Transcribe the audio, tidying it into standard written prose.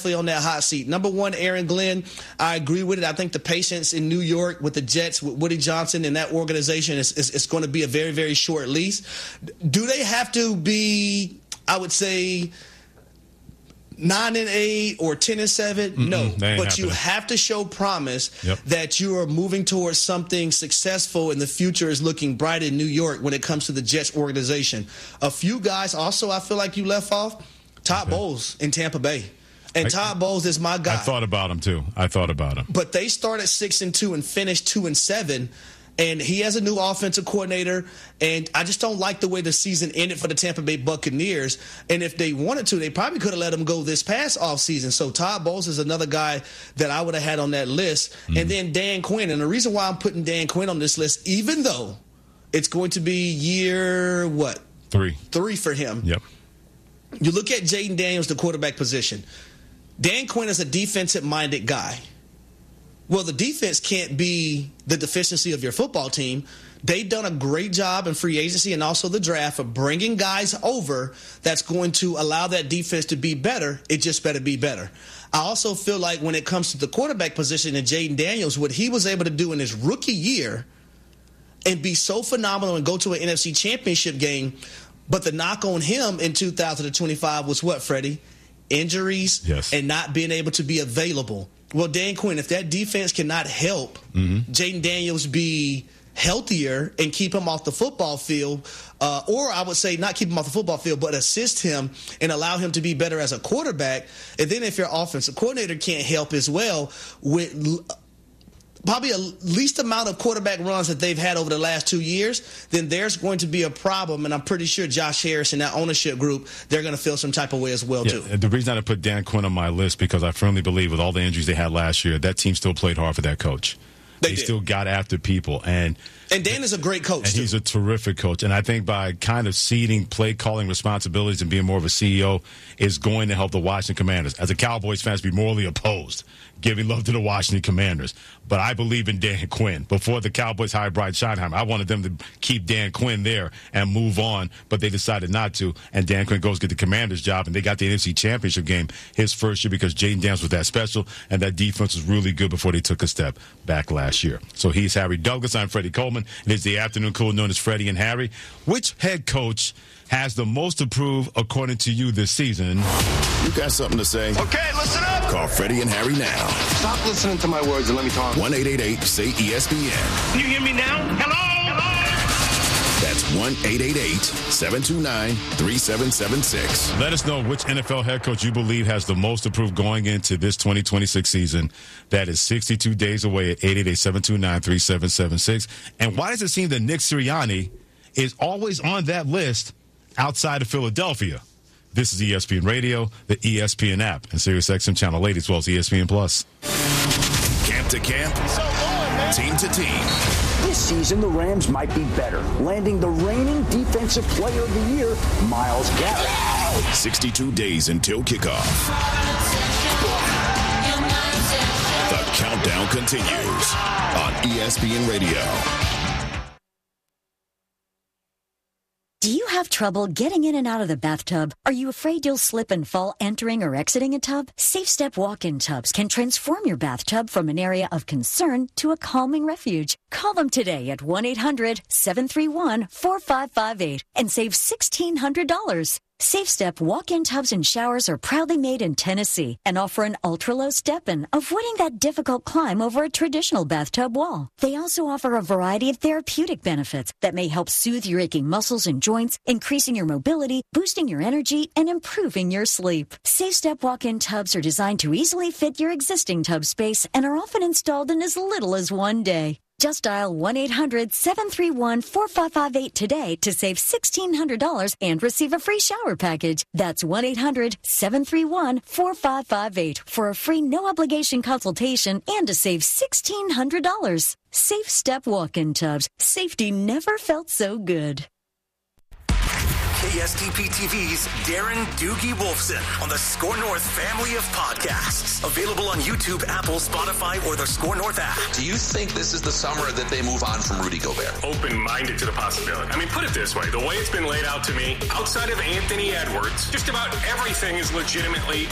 definitely on that hot seat. Number one, Aaron Glenn. I agree with it. I think the patience in New York with the Jets, with Woody Johnson and that organization is going to be a very, very short lease. Do they have to be, I would say, 9-8 or 10-7? No, but you have to show promise that you are moving towards something successful and the future is looking bright in New York when it comes to the Jets organization. A few guys also I feel like you left off. Todd Bowles in Tampa Bay. And Todd Bowles is my guy. I thought about him too. But they started 6-2 and finished 2-7. And he has a new offensive coordinator, and I just don't like the way the season ended for the Tampa Bay Buccaneers. And if they wanted to, they probably could have let him go this past offseason. So Todd Bowles is another guy that I would have had on that list. And then Dan Quinn. And the reason why I'm putting Dan Quinn on this list, even though it's going to be year, 3 for him. Yep. You look at Jaden Daniels, the quarterback position. Dan Quinn is a defensive-minded guy. Well, the defense can't be the deficiency of your football team. They've done a great job in free agency and also the draft of bringing guys over that's going to allow that defense to be better. It just better be better. I also feel like when it comes to the quarterback position and Jaden Daniels, what he was able to do in his rookie year and be so phenomenal and go to an NFC championship game, but the knock on him in 2025 was what, Freddie? Injuries and not being able to be available. Well, Dan Quinn, if that defense cannot help Jaden Daniels be healthier and keep him off the football field, or I would say not keep him off the football field, but assist him and allow him to be better as a quarterback, and then if your offensive coordinator can't help as well with probably a least amount of quarterback runs that they've had over the last 2 years, then there's going to be a problem. And I'm pretty sure Josh Harris and that ownership group, they're going to feel some type of way as well, too. The reason I put Dan Quinn on my list, because I firmly believe with all the injuries they had last year, that team still played hard for that coach. They still got after people. And Dan is a great coach, and too. He's a terrific coach. And I think by kind of ceding play-calling responsibilities and being more of a CEO is going to help the Washington Commanders. As a Cowboys fan, to be morally opposed, giving love to the Washington Commanders. But I believe in Dan Quinn. Before the Cowboys hired Brian Schottenheimer, I wanted them to keep Dan Quinn there and move on, but they decided not to. And Dan Quinn goes get the Commanders job, and they got the NFC Championship game his first year because Jaden Daniels was that special, and that defense was really good before they took a step back last year. So he's Harry Douglas. I'm Freddie Coleman. It is the afternoon cool known as Freddie and Harry. Which head coach has the most approved according to you this season? You got something to say? Okay, listen up. Call Freddie and Harry now. Stop listening to my words and let me talk. 1-888-SAY-ESPN. Can you hear me now? Hello? That's 1-888-729-3776. Let us know which NFL head coach you believe has the most approved going into this 2026 season. That is 62 days away at 888-729-3776. And why does it seem that Nick Sirianni is always on that list outside of Philadelphia? This is ESPN Radio, the ESPN app, and SiriusXM Channel 80, as well as ESPN Plus. Camp to camp, team to team. This season, the Rams might be better, landing the reigning Defensive Player of the Year, Myles Garrett. 62 days until kickoff. The countdown continues on ESPN Radio. Do you have trouble getting in and out of the bathtub? Are you afraid you'll slip and fall entering or exiting a tub? SafeStep walk-in tubs can transform your bathtub from an area of concern to a calming refuge. Call them today at 1-800-731-4558 and save $1,600. SafeStep walk-in tubs and showers are proudly made in Tennessee and offer an ultra-low step-in, avoiding that difficult climb over a traditional bathtub wall. They also offer a variety of therapeutic benefits that may help soothe your aching muscles and joints, increasing your mobility, boosting your energy, and improving your sleep. SafeStep walk-in tubs are designed to easily fit your existing tub space and are often installed in as little as 1 day. Just dial 1-800-731-4558 today to save $1,600 and receive a free shower package. That's 1-800-731-4558 for a free no-obligation consultation and to save $1,600. Safe Step walk-in tubs. Safety never felt so good. KSTP TV's Darren Doogie Wolfson on the Score North family of podcasts. Available on YouTube, Apple, Spotify, or the Score North app. Do you think this is the summer that they move on from Rudy Gobert? Open-minded to the possibility. I mean, put it this way. The way it's been laid out to me, outside of Anthony Edwards, just about everything is legitimately